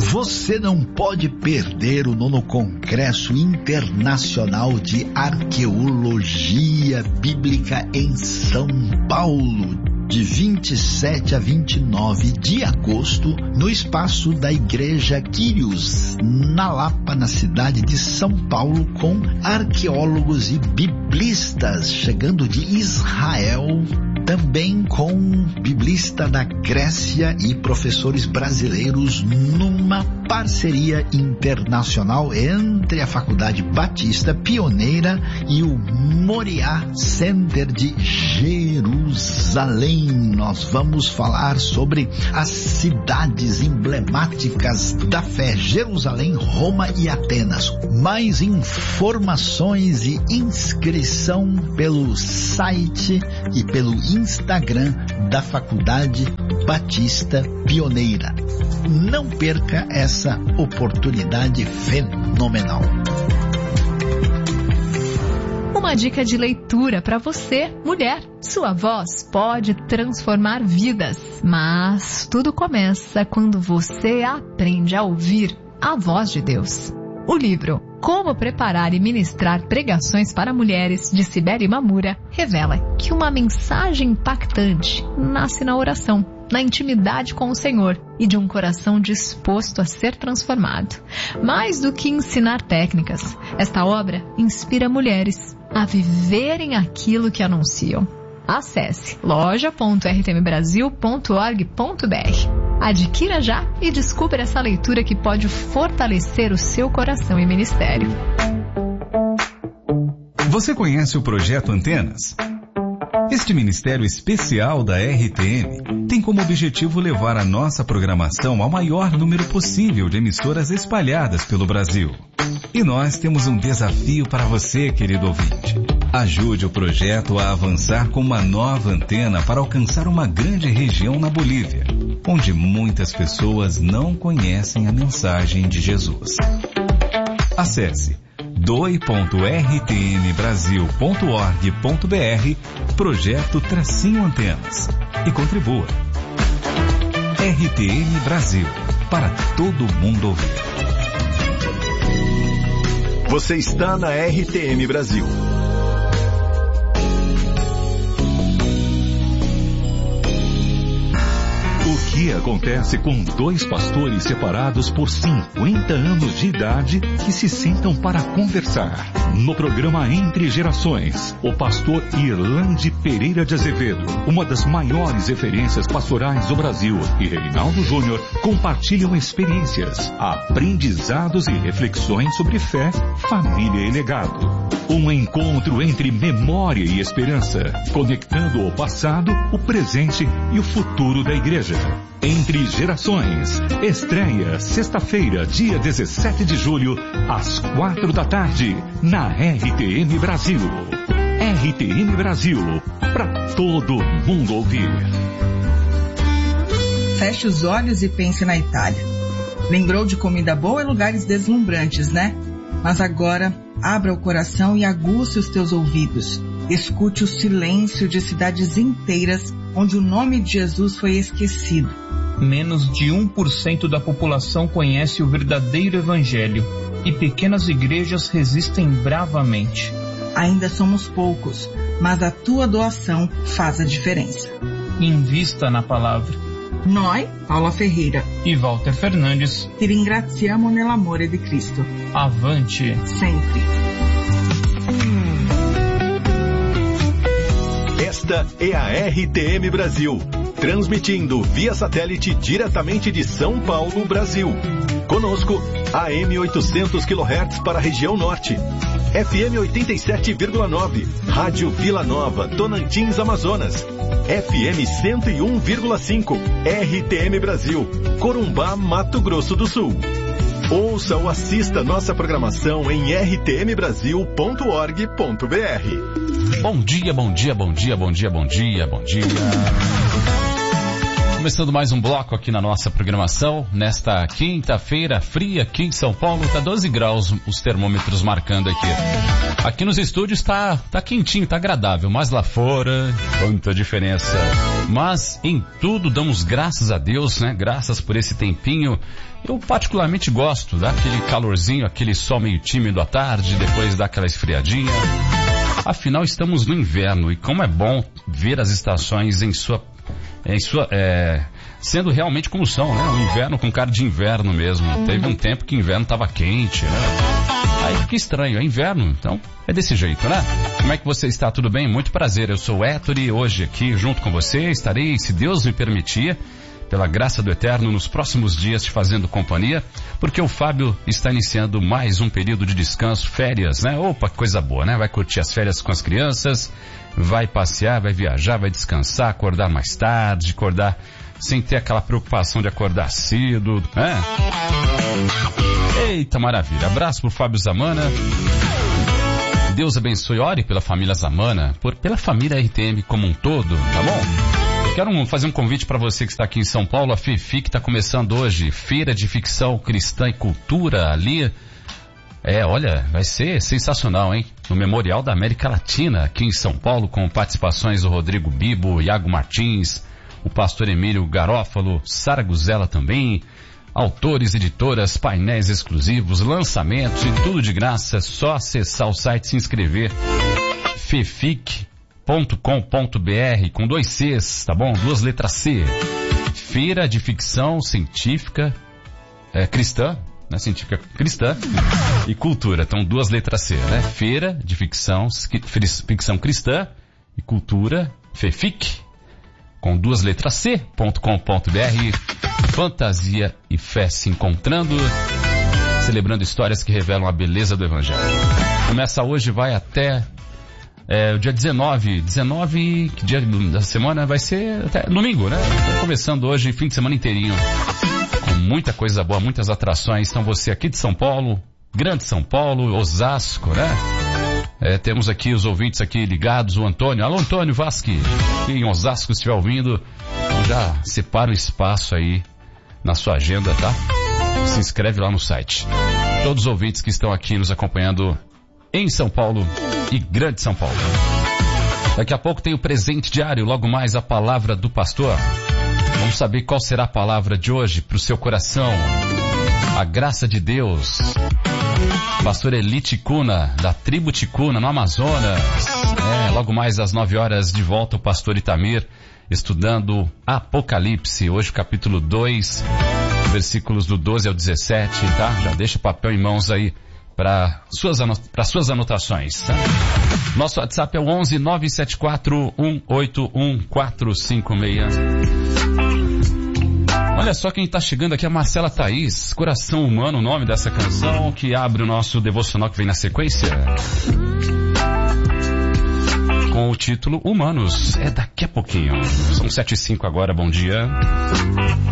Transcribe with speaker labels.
Speaker 1: Você não pode perder o 9º Congresso Internacional de Arqueologia Bíblica em São Paulo, de 27 a 29 de agosto, no espaço da Igreja Quírios, na Lapa, na cidade de São Paulo, com arqueólogos e biblistas chegando de Israel, também com biblista da Grécia e professores brasileiros, numa parceria internacional entre a Faculdade Batista Pioneira e o Moriá Center de Jerusalém. Nós vamos falar sobre as cidades emblemáticas da fé: Jerusalém, Roma e Atenas. Mais informações e inscrição pelo site e pelo Instagram da Faculdade Batista Pioneira. Não perca essa oportunidade fenomenal.
Speaker 2: Uma dica de leitura para você, mulher. Sua voz pode transformar vidas, mas tudo começa quando você aprende a ouvir a voz de Deus. O livro Como Preparar e Ministrar Pregações para Mulheres, de Sibeli Mamura, revela que uma mensagem impactante nasce na oração, na intimidade com o Senhor e de um coração disposto a ser transformado. Mais do que ensinar técnicas, esta obra inspira mulheres a viverem aquilo que anunciam. Acesse loja.rtmbrasil.org.br. Adquira já e descubra essa leitura que pode fortalecer o seu coração e ministério.
Speaker 3: Você conhece o Projeto Antenas? Este ministério especial da RTM tem como objetivo levar a nossa programação ao maior número possível de emissoras espalhadas pelo Brasil. E nós temos um desafio para você, querido ouvinte. Ajude o projeto a avançar com uma nova antena para alcançar uma grande região na Bolívia, onde muitas pessoas não conhecem a mensagem de Jesus. Acesse doi.rtmbrasil.org.br Projeto-Antenas e contribua. RTM Brasil, para todo mundo ouvir.
Speaker 4: Você está na RTM Brasil. O que acontece com dois pastores separados por 50 anos de idade que se sentam para conversar? No programa Entre Gerações, o pastor Irlande Pereira de Azevedo, uma das maiores referências pastorais do Brasil, e Reinaldo Júnior compartilham experiências, aprendizados e reflexões sobre fé, família e legado. Um encontro entre memória e esperança, conectando o passado, o presente e o futuro da igreja. Entre Gerações, estreia sexta-feira, dia 17 de julho, às 4 da tarde, na RTM Brasil. RTM Brasil, para todo mundo ouvir.
Speaker 5: Feche os olhos e pense na Itália. Lembrou de comida boa e lugares deslumbrantes, né? Mas agora, abra o coração e aguce os teus ouvidos. Escute o silêncio de cidades inteiras onde o nome de Jesus foi esquecido.
Speaker 6: Menos de 1% da população conhece o verdadeiro evangelho e pequenas igrejas resistem bravamente.
Speaker 5: Ainda somos poucos, mas a tua doação faz a diferença.
Speaker 6: Invista na palavra.
Speaker 5: Noi, Paula Ferreira
Speaker 6: e Walter Fernandes,
Speaker 5: ti ringraziamo nell'amore di Cristo.
Speaker 6: Avante
Speaker 5: sempre.
Speaker 4: Esta é a RTM Brasil, transmitindo via satélite diretamente de São Paulo, Brasil. Conosco, AM 800 kHz para a região norte, FM 87,9, Rádio Vila Nova, Tonantins, Amazonas, FM 101,5, RTM Brasil, Corumbá, Mato Grosso do Sul. Ouça ou assista nossa programação em rtmbrasil.org.br.
Speaker 7: Bom dia, bom dia, bom dia, bom dia, bom dia, bom dia. Começando mais um bloco aqui na nossa programação, nesta quinta-feira fria aqui em São Paulo, tá 12 graus os termômetros marcando aqui. Aqui nos estúdios tá quentinho, tá agradável, mas lá fora, quanta diferença. Mas em tudo damos graças a Deus, né? Graças por esse tempinho. Eu particularmente gosto daquele calorzinho, aquele sol meio tímido à tarde, depois daquela esfriadinha. Afinal, estamos no inverno e como é bom ver as estações sendo realmente como são, né? Um inverno com cara de inverno mesmo. Teve um tempo que o inverno estava quente, né? Aí fica estranho, é inverno, então é desse jeito, né? Como é que você está? Tudo bem? Muito prazer, eu sou o Héctor e hoje aqui junto com você estarei, se Deus me permitir, pela graça do Eterno, nos próximos dias te fazendo companhia, porque o Fábio está iniciando mais um período de descanso, férias, né? Opa, que coisa boa, né? Vai curtir as férias com as crianças, vai passear, vai viajar, vai descansar, acordar mais tarde, acordar sem ter aquela preocupação de acordar cedo, né? Eita, maravilha. Abraço pro Fábio Zamana. Deus abençoe, ore pela família Zamana, pela família RTM como um todo, tá bom? Quero fazer um convite para você que está aqui em São Paulo, a FEFIC está começando hoje, Feira de Ficção Cristã e Cultura ali. Olha, vai ser sensacional, hein? No Memorial da América Latina, aqui em São Paulo, com participações do Rodrigo Bibo, Iago Martins, o pastor Emílio Garófalo, Sara Guzela também, autores, editoras, painéis exclusivos, lançamentos e tudo de graça. É só acessar o site e se inscrever. fefic.com.br com 2 Cs, tá bom? 2 letras C. Feira de Ficção Científica Cristã, né? Científica Cristã e Cultura. Então 2 letras C, né? Feira de Ficção Cristã e Cultura, FEFIC, com 2 letras C.com.br. Fantasia e fé se encontrando, celebrando histórias que revelam a beleza do Evangelho. Começa hoje, vai até o dia 19, que dia da semana vai ser até domingo, né? Tá começando hoje, fim de semana inteirinho, com muita coisa boa, muitas atrações. Então você aqui de São Paulo, Grande São Paulo, Osasco, né? Temos aqui os ouvintes aqui ligados, o Antônio. Alô, Antônio Vasque, que em Osasco estiver ouvindo, então já separa o espaço aí na sua agenda, tá? Se inscreve lá no site. Todos os ouvintes que estão aqui nos acompanhando em São Paulo e Grande São Paulo. Daqui a pouco tem o presente diário, logo mais a palavra do pastor. Vamos saber qual será a palavra de hoje para o seu coração. A graça de Deus. Pastor Eli Ticuna, da tribo Ticuna, no Amazonas. Logo mais às 9 horas, de volta o pastor Itamir, estudando Apocalipse. Hoje o capítulo 2, versículos do 12 ao 17, tá? Já deixa o papel em mãos aí para suas anotações, tá? Nosso WhatsApp é o 11 974 181 456. Olha só quem está chegando aqui, a Marcela Thaís, Coração Humano, o nome dessa canção, que abre o nosso devocional que vem na sequência. Com o título Humanos. É daqui a pouquinho. São 7h05 agora, bom dia.